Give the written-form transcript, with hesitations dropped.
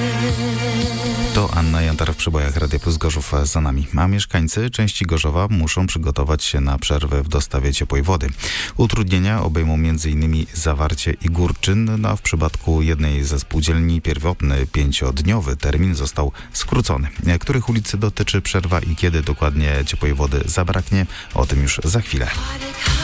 To Anna Jantar w przybojach Radia Plus Gorzów za nami. A mieszkańcy części Gorzowa muszą przygotować się na przerwę w dostawie ciepłej wody. Utrudnienia obejmą m.in. Zawarcie i Górczyn, a w przypadku jednej ze spółdzielni pierwotny 5-dniowy termin został skrócony. Których ulic dotyczy przerwa i kiedy dokładnie ciepłej wody zabraknie, o tym już za chwilę.